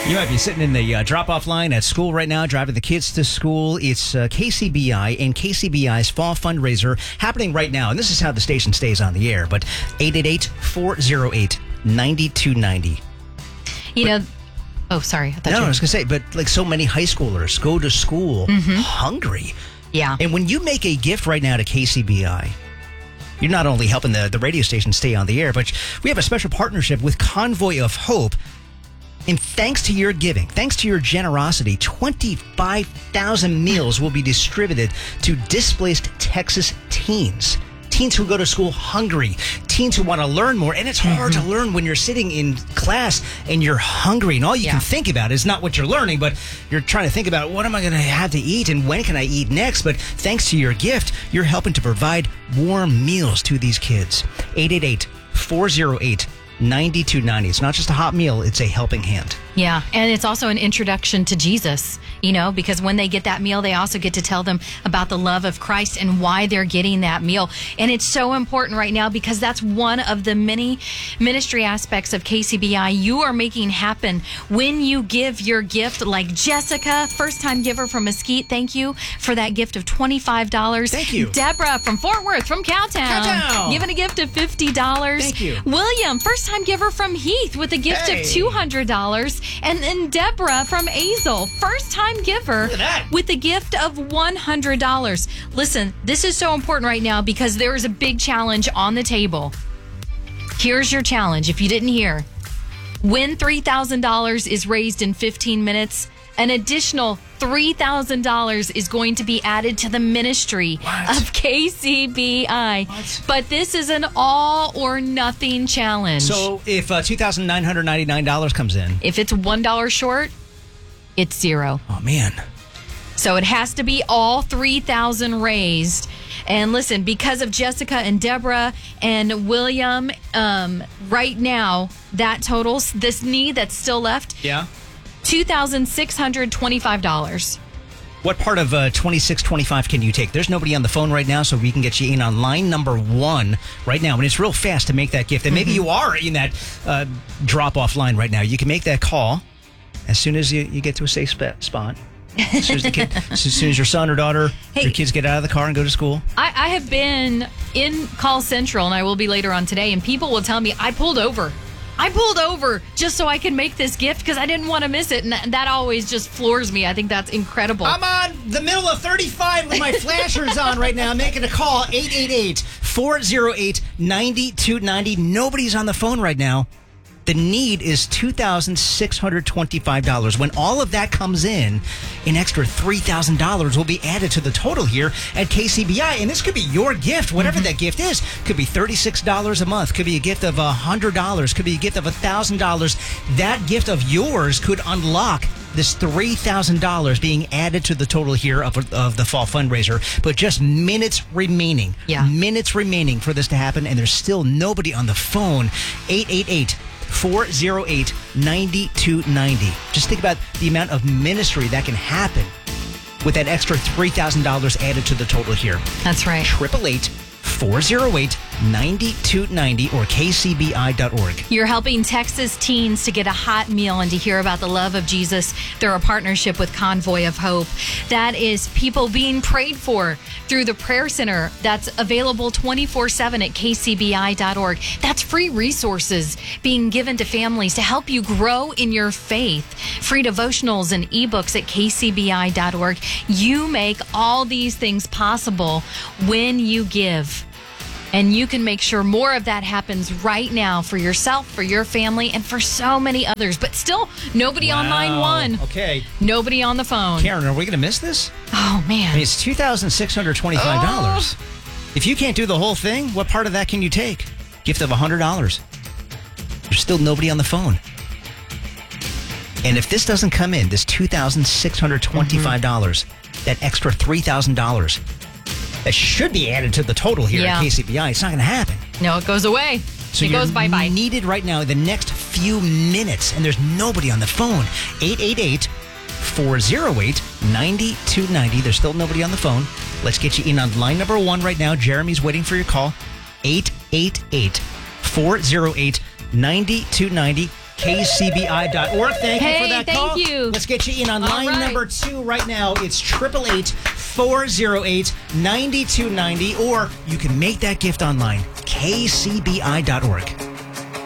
You might be sitting in the drop-off line at school right now, driving the kids to school. It's KCBI and KCBI's fall fundraiser happening right now. And this is how the station stays on the air. But 888-408-9290. Oh, sorry. I was going to say, but like so many high schoolers go to school hungry. Yeah. And when you make a gift right now to KCBI, you're not only helping the radio station stay on the air, but we have a special partnership with Convoy of Hope. And thanks to your giving, thanks to your generosity, 25,000 meals will be distributed to displaced Texas teens. Teens who go to school hungry, teens who want to learn more. And it's hard to learn when you're sitting in class and you're hungry. And all you can think about is not what you're learning, but you're trying to think about what am I going to have to eat and when can I eat next? But thanks to your gift, you're helping to provide warm meals to these kids. 888-408-9290. It's not just a hot meal, it's a helping hand. Yeah, and it's also an introduction to Jesus, because when they get that meal, they also get to tell them about the love of Christ and why they're getting that meal. And it's so important right now because that's one of the many ministry aspects of KCBI you are making happen when you give your gift, like Jessica, first-time giver from Mesquite. Thank you for that gift of $25. Thank you. Deborah from Fort Worth, from Cowtown. Giving a gift of $50. Thank you. William, first-time giver from Heath, with a gift of $200. And then Deborah from Azle, first-time giver with a gift of $100. Listen, this is so important right now because there is a big challenge on the table. Here's your challenge, if you didn't hear. When $3,000 is raised in 15 minutes, an additional $3,000 is going to be added to the ministry of KCBI. But this is an all-or-nothing challenge. So if $2,999 comes in... If it's $1 short, it's zero. Oh, man. So it has to be all $3,000 raised. And listen, because of Jessica and Deborah and William, right now, that totals, this need that's still left... Yeah. $2,625. What part of 2625 can you take? There's nobody on the phone right now, so we can get you in on line number 1 right now. And it's real fast to make that gift. And maybe you are in that drop-off line right now. You can make that call as soon as you get to a safe spot. As soon as your son or daughter, your kids get out of the car and go to school. I have been in Call Central, and I will be later on today, and people will tell me, I pulled over just so I can make this gift because I didn't want to miss it. And that always just floors me. I think that's incredible. I'm on the middle of 35 with my flashers on right now, making a call. 888-408-9290. Nobody's on the phone right now. The need is $2,625. When all of that comes in, an extra $3,000 will be added to the total here at KCBI. And this could be your gift, whatever that gift is. Could be $36 a month. Could be a gift of $100. Could be a gift of $1,000. That gift of yours could unlock this $3,000 being added to the total here of the fall fundraiser. But just minutes remaining. Yeah. Minutes remaining for this to happen. And there's still nobody on the phone. 888-408-9290. Just think about the amount of ministry that can happen with that extra $3,000 added to the total here. That's right. 888-408-9290 or kcbi.org. You're helping Texas teens to get a hot meal and to hear about the love of Jesus through a partnership with Convoy of Hope. That is people being prayed for through the prayer center that's available 24/7 at kcbi.org. That's free resources being given to families to help you grow in your faith. Free devotionals and ebooks at kcbi.org. You make all these things possible when you give. And you can make sure more of that happens right now for yourself, for your family, and for so many others. But still, nobody on line 1. Okay. Nobody on the phone. Karen, are we going to miss this? Oh, man. I mean, it's $2,625. If you can't do the whole thing, what part of that can you take? Gift of $100. There's still nobody on the phone. And if this doesn't come in, this $2,625, that extra $3,000, that should be added to the total here at KCBI. It's not going to happen. No, it goes away. So it goes bye-bye. Needed right now in the next few minutes, and there's nobody on the phone. 888-408-9290. There's still nobody on the phone. Let's get you in on line number 1 right now. Jeremy's waiting for your call. 888-408-9290. kcbi.org. Thank you for that thank call. you. Let's get you in on line right. number 2 right now. It's 888-408-9290, or you can make that gift online, kcbi.org.